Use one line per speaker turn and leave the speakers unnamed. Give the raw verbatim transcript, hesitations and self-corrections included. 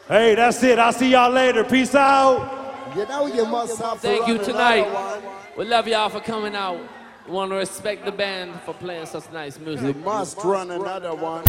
Hey, that's it. I'll see y'all later. Peace out.
You know you must have to
Thank you
run
tonight.
another one.
We love y'all for coming out. We want to respect the band for playing such nice music.
You must run another one.